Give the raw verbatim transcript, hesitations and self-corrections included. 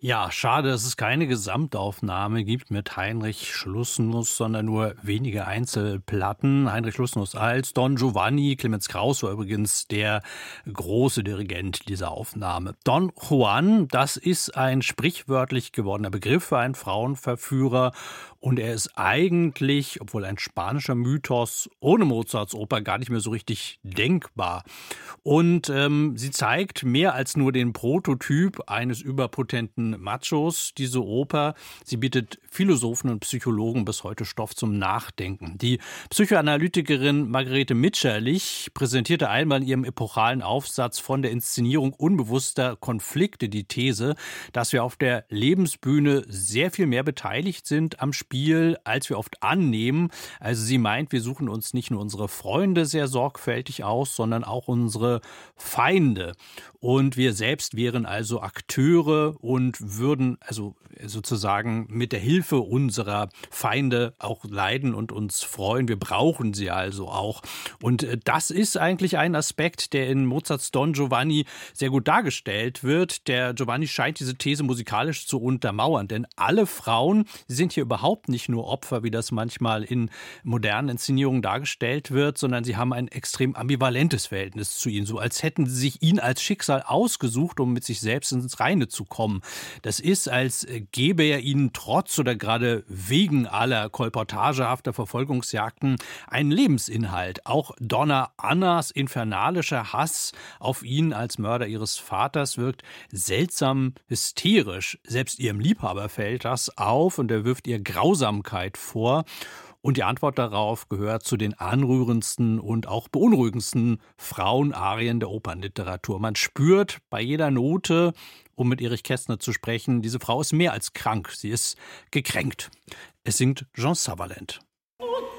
Ja, schade, dass es keine Gesamtaufnahme gibt mit Heinrich Schlussnuss, sondern nur wenige Einzelplatten. Heinrich Schlussnuss als Don Giovanni. Clemens Krauss war übrigens der große Dirigent dieser Aufnahme. Don Juan, das ist ein sprichwörtlich gewordener Begriff für einen Frauenverführer. Und er ist eigentlich, obwohl ein spanischer Mythos, ohne Mozarts Oper gar nicht mehr so richtig denkbar. Und ähm, sie zeigt mehr als nur den Prototyp eines überpotenten Machos, diese Oper. Sie bietet Philosophen und Psychologen bis heute Stoff zum Nachdenken. Die Psychoanalytikerin Margarete Mitscherlich präsentierte einmal in ihrem epochalen Aufsatz von der Inszenierung unbewusster Konflikte die These, dass wir auf der Lebensbühne sehr viel mehr beteiligt sind am Spiel, als wir oft annehmen. Also sie meint, wir suchen uns nicht nur unsere Freunde sehr sorgfältig aus, sondern auch unsere Feinde. Und wir selbst wären also Akteure und würden also sozusagen mit der Hilfe unserer Feinde auch leiden und uns freuen. Wir brauchen sie also auch. Und das ist eigentlich ein Aspekt, der in Mozarts Don Giovanni sehr gut dargestellt wird. Der Giovanni scheint diese These musikalisch zu untermauern, denn alle Frauen sind hier überhaupt nicht nur Opfer, wie das manchmal in modernen Inszenierungen dargestellt wird, sondern sie haben ein extrem ambivalentes Verhältnis zu ihm, so als hätten sie sich ihn als Schicksal ausgesucht, um mit sich selbst ins Reine zu kommen. Das ist, als gäbe er ihnen trotz oder gerade wegen aller kolportagehafter Verfolgungsjagden einen Lebensinhalt. Auch Donna Annas infernalischer Hass auf ihn als Mörder ihres Vaters wirkt seltsam hysterisch. Selbst ihrem Liebhaber fällt das auf und er wirft ihr Grausamkeit vor. Und die Antwort darauf gehört zu den anrührendsten und auch beunruhigendsten Frauenarien der Opernliteratur. Man spürt bei jeder Note, um mit Erich Kästner zu sprechen, diese Frau ist mehr als krank, sie ist gekränkt. Es singt Jean Sutherland.